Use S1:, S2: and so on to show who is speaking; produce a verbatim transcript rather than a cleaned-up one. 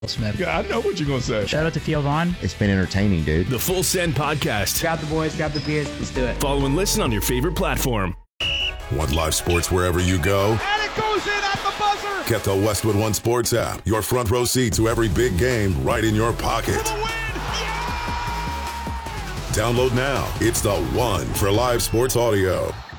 S1: Smith.
S2: Yeah, I know what you're going to say.
S1: Shout out to Theo Vaughn.
S3: It's been entertaining, dude.
S4: The Full Send Podcast.
S1: Grab the boys, grab the beers. Let's do it.
S4: Follow and listen on your favorite platform.
S5: Want live sports wherever you go?
S6: And it goes in at the buzzer.
S5: Get the Westwood One Sports app. Your front row seat to every big game right in your pocket.
S6: For the win. Yeah!
S5: Download now. It's the one for live sports audio.